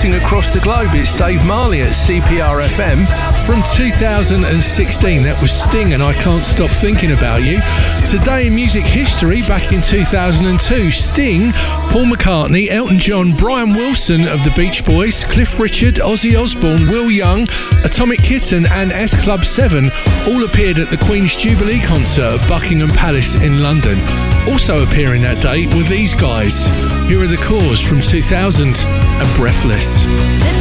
broadcasting across the globe. It's Dave Marley at CPR FM from 2016. That was Sting and I Can't Stop Thinking About You. Today in music history, back in 2002, Sting, Paul McCartney, Elton John, Brian Wilson of the Beach Boys, Cliff Richard, Ozzy Osbourne, Will Young, Atomic Kitten and S Club 7 all appeared at the Queen's Jubilee concert at Buckingham Palace in London. Also appearing that day were these guys. Here are The Cause from 2000 and Breathless.